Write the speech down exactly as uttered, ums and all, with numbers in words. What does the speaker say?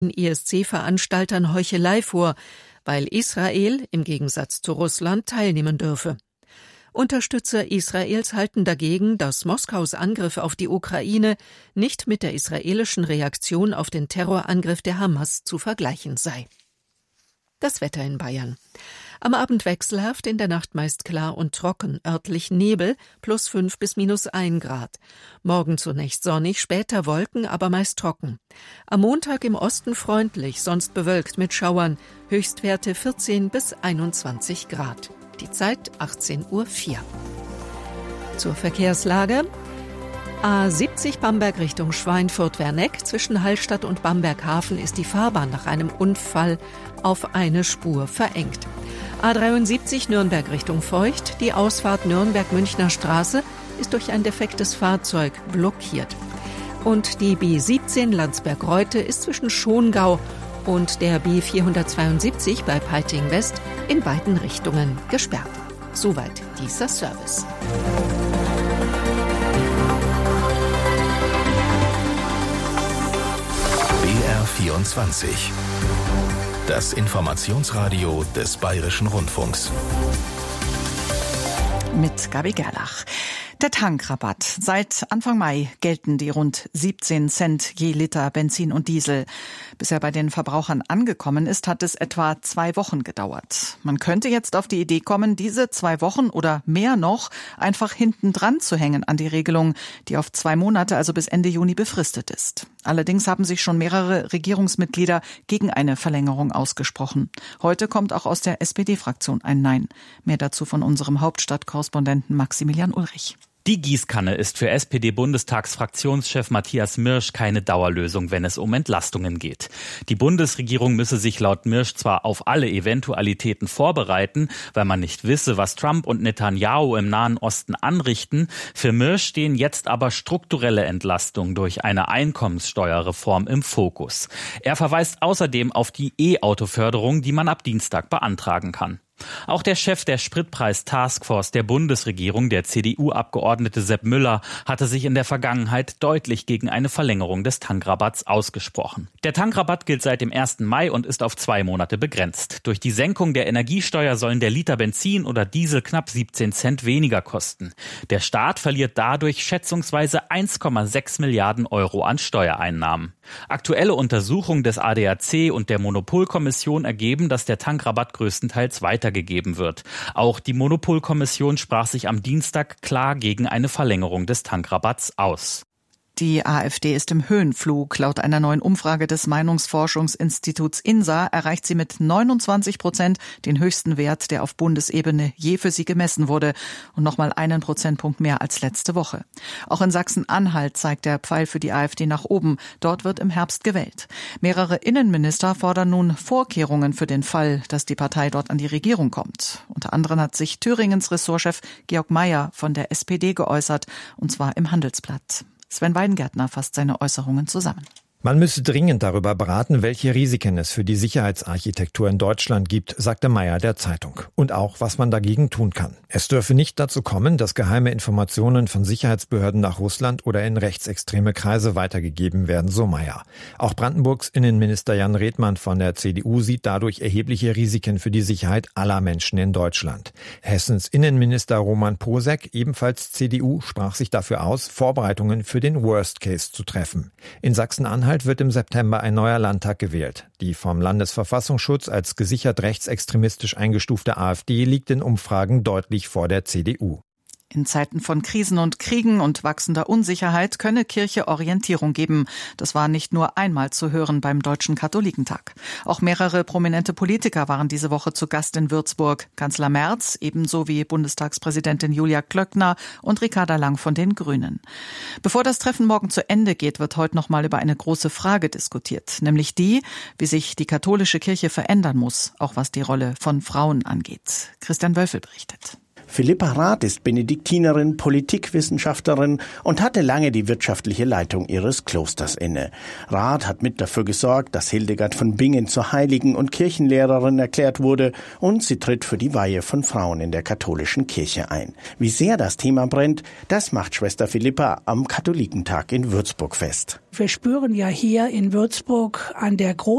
I S C-Veranstaltern Heuchelei vor, weil Israel im Gegensatz zu Russland teilnehmen dürfe. Unterstützer Israels halten dagegen, dass Moskaus Angriff auf die Ukraine nicht mit der israelischen Reaktion auf den Terrorangriff der Hamas zu vergleichen sei. Das Wetter in Bayern. Am Abend wechselhaft, in der Nacht meist klar und trocken, örtlich Nebel, plus fünf bis minus ein Grad. Morgen zunächst sonnig, später Wolken, aber meist trocken. Am Montag im Osten freundlich, sonst bewölkt mit Schauern, Höchstwerte vierzehn bis einundzwanzig Grad. Die Zeit achtzehn Uhr vier. Zur Verkehrslage. A siebzig Bamberg Richtung Schweinfurt-Werneck. Zwischen Hallstatt und Bamberg-Hafen ist die Fahrbahn nach einem Unfall auf eine Spur verengt. A dreiundsiebzig Nürnberg Richtung Feucht. Die Ausfahrt Nürnberg-Münchner Straße ist durch ein defektes Fahrzeug blockiert. Und die B siebzehn Landsberg-Reute ist zwischen Schongau und der B vierhundertzweiundsiebzig bei Peiting West in beiden Richtungen gesperrt. Soweit dieser Service. B R vierundzwanzig. Das Informationsradio des Bayerischen Rundfunks. Mit Gabi Gerlach. Der Tankrabatt. Seit Anfang Mai gelten die rund siebzehn Cent je Liter Benzin und Diesel. Bis er bei den Verbrauchern angekommen ist, hat es etwa zwei Wochen gedauert. Man könnte jetzt auf die Idee kommen, diese zwei Wochen oder mehr noch einfach hinten dran zu hängen an die Regelung, die auf zwei Monate, also bis Ende Juni befristet ist. Allerdings haben sich schon mehrere Regierungsmitglieder gegen eine Verlängerung ausgesprochen. Heute kommt auch aus der S P D-Fraktion ein Nein. Mehr dazu von unserem Hauptstadtkorrespondenten Maximilian Ulrich. Die Gießkanne ist für S P D-Bundestagsfraktionschef Matthias Mirsch keine Dauerlösung, wenn es um Entlastungen geht. Die Bundesregierung müsse sich laut Mirsch zwar auf alle Eventualitäten vorbereiten, weil man nicht wisse, was Trump und Netanyahu im Nahen Osten anrichten. Für Mirsch stehen jetzt aber strukturelle Entlastungen durch eine Einkommenssteuerreform im Fokus. Er verweist außerdem auf die E-Auto-Förderung, die man ab Dienstag beantragen kann. Auch der Chef der Spritpreis-Taskforce der Bundesregierung, der C D U-Abgeordnete Sepp Müller, hatte sich in der Vergangenheit deutlich gegen eine Verlängerung des Tankrabatts ausgesprochen. Der Tankrabatt gilt seit dem ersten Mai und ist auf zwei Monate begrenzt. Durch die Senkung der Energiesteuer sollen der Liter Benzin oder Diesel knapp siebzehn Cent weniger kosten. Der Staat verliert dadurch schätzungsweise eins Komma sechs Milliarden Euro an Steuereinnahmen. Aktuelle Untersuchungen des A D A C und der Monopolkommission ergeben, dass der Tankrabatt größtenteils weitergegeben wird. Auch die Monopolkommission sprach sich am Dienstag klar gegen eine Verlängerung des Tankrabatts aus. Die AfD ist im Höhenflug. Laut einer neuen Umfrage des Meinungsforschungsinstituts INSA erreicht sie mit neunundzwanzig Prozent den höchsten Wert, der auf Bundesebene je für sie gemessen wurde, und nochmal einen Prozentpunkt mehr als letzte Woche. Auch in Sachsen-Anhalt zeigt der Pfeil für die AfD nach oben. Dort wird im Herbst gewählt. Mehrere Innenminister fordern nun Vorkehrungen für den Fall, dass die Partei dort an die Regierung kommt. Unter anderem hat sich Thüringens Ressortchef Georg Mayer von der S P D geäußert, und zwar im Handelsblatt. Sven Weidengärtner fasst seine Äußerungen zusammen. Man müsse dringend darüber beraten, welche Risiken es für die Sicherheitsarchitektur in Deutschland gibt, sagte Mayer der Zeitung. Und auch, was man dagegen tun kann. Es dürfe nicht dazu kommen, dass geheime Informationen von Sicherheitsbehörden nach Russland oder in rechtsextreme Kreise weitergegeben werden, so Mayer. Auch Brandenburgs Innenminister Jan Redmann von der C D U sieht dadurch erhebliche Risiken für die Sicherheit aller Menschen in Deutschland. Hessens Innenminister Roman Posek, ebenfalls C D U, sprach sich dafür aus, Vorbereitungen für den Worst Case zu treffen. In Sachsen-Anhalt wird im September ein neuer Landtag gewählt. Die vom Landesverfassungsschutz als gesichert rechtsextremistisch eingestufte AfD liegt in Umfragen deutlich vor der C D U. In Zeiten von Krisen und Kriegen und wachsender Unsicherheit könne Kirche Orientierung geben. Das war nicht nur einmal zu hören beim Deutschen Katholikentag. Auch mehrere prominente Politiker waren diese Woche zu Gast in Würzburg. Kanzler Merz, ebenso wie Bundestagspräsidentin Julia Klöckner und Ricarda Lang von den Grünen. Bevor das Treffen morgen zu Ende geht, wird heute noch mal über eine große Frage diskutiert, nämlich die, wie sich die katholische Kirche verändern muss, auch was die Rolle von Frauen angeht. Christian Wölfel berichtet. Philippa Rath ist Benediktinerin, Politikwissenschaftlerin und hatte lange die wirtschaftliche Leitung ihres Klosters inne. Rath hat mit dafür gesorgt, dass Hildegard von Bingen zur Heiligen und Kirchenlehrerin erklärt wurde, und sie tritt für die Weihe von Frauen in der katholischen Kirche ein. Wie sehr das Thema brennt, das macht Schwester Philippa am Katholikentag in Würzburg fest. Wir spüren ja hier in Würzburg an der großen